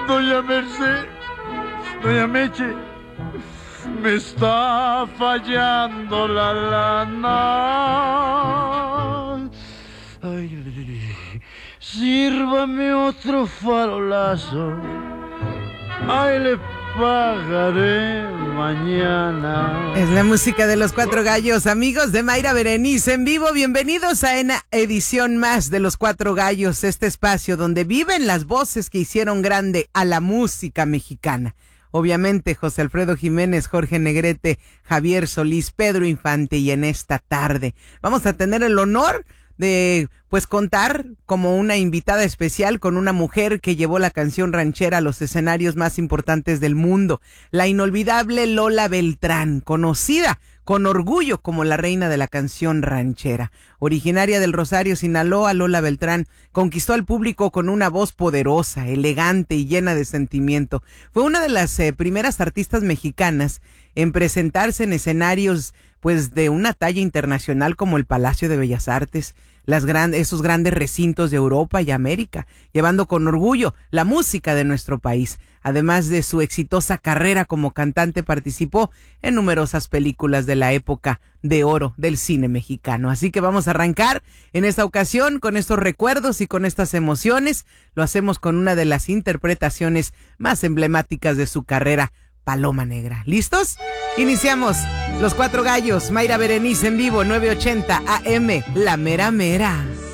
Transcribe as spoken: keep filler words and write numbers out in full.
Doña Merced, doña Meche, me está fallando la lana. Ay, sírvame otro farolazo. Ay, le pagaré mañana. Es la música de Los Cuatro Gallos, amigos de Mayra Berenice en vivo. Bienvenidos a una edición más de Los Cuatro Gallos, este espacio donde viven las voces que hicieron grande a la música mexicana. Obviamente José Alfredo Jiménez, Jorge Negrete, Javier Solís, Pedro Infante, y en esta tarde vamos a tener el honor de pues contar como una invitada especial con una mujer que llevó la canción ranchera a los escenarios más importantes del mundo, la inolvidable Lola Beltrán, conocida con orgullo como la reina de la canción ranchera. Originaria del Rosario, Sinaloa, Lola Beltrán conquistó al público con una voz poderosa, elegante y llena de sentimiento. Fue una de las eh, primeras artistas mexicanas en presentarse en escenarios pues de una talla internacional como el Palacio de Bellas Artes, las grandes, esos grandes recintos de Europa y América, llevando con orgullo la música de nuestro país. Además de su exitosa carrera como cantante, participó en numerosas películas de la época de oro del cine mexicano. Así que vamos a arrancar en esta ocasión con estos recuerdos y con estas emociones. Lo hacemos con una de las interpretaciones más emblemáticas de su carrera, Paloma Negra. ¿Listos? Iniciamos Los Cuatro Gallos, Mayra Berenice en vivo, nueve ochenta A M, La Mera Mera.